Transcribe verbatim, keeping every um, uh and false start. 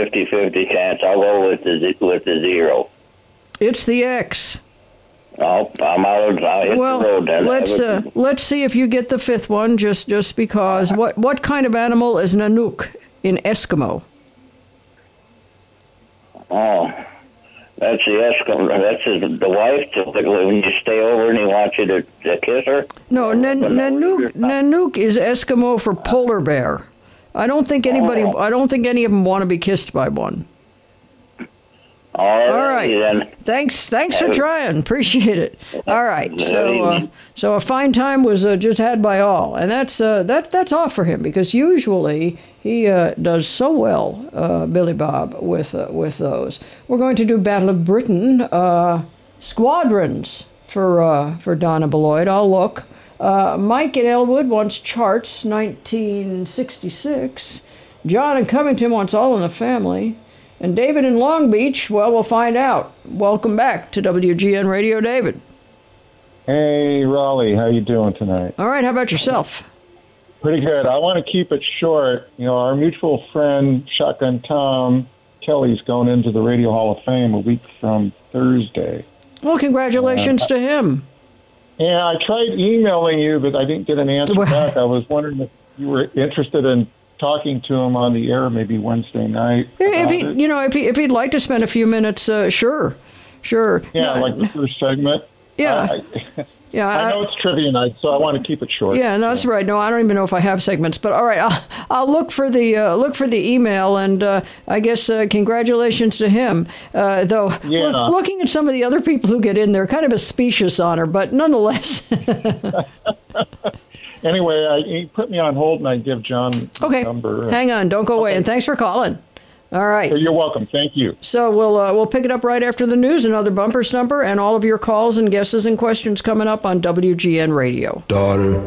fifty-fifty chance. I'll go with the z- with the zero. It's the X. Oh, I'm out. I'll hit Well, the road then. let's uh, let's see if you get the fifth one. Just just because. What what kind of animal is Nanook in Eskimo? Oh, that's the Eskimo. That's his, the wife. When you stay over and he wants you to, to kiss her. No, Nan- Nanook Nanook is Eskimo for polar bear. I don't think anybody. Oh. I don't think any of them want to be kissed by one. All All right. right. Then. Thanks. Thanks for trying. Appreciate it. All right. So, uh, so a fine time was uh, just had by all, and that's uh, that that's off for him because usually he uh, does so well, uh, Billy Bob, with uh, with those. We're going to do Battle of Britain uh, squadrons for uh, for Donna Beloit. I'll look. Uh, Mike in Elwood wants charts, nineteen sixty-six. John in Covington wants All in the Family. And David in Long Beach, well, we'll find out. Welcome back to W G N Radio, David. Hey, Raleigh, how you doing tonight? All right, how about yourself? Pretty good. I want to keep it short. You know, our mutual friend, Shotgun Tom Kelly's going into the Radio Hall of Fame a week from Thursday. Well, congratulations uh, to him. Yeah, I tried emailing you, but I didn't get an answer well, back. I was wondering if you were interested in talking to him on the air maybe Wednesday night. If he, it. you know, if he if he'd like to spend a few minutes, uh, sure, sure. Yeah, no, like the first segment. Yeah, I, yeah. I know I, it's trivia night, so I want to keep it short. Yeah, no, that's so. right. No, I don't even know if I have segments, but all right, I'll, I'll look for the uh, look for the email, and uh, I guess uh, congratulations to him. Uh, though, yeah. look, looking at some of the other people who get in there, kind of a specious honor, but nonetheless. Anyway, I, he put me on hold, and I give John okay. the number. Hang on, don't go away, okay. and thanks for calling. All right. So you're welcome. Thank you. So we'll uh, we'll pick it up right after the news, another bumper stumper, and all of your calls and guesses and questions coming up on W G N Radio. Daughter.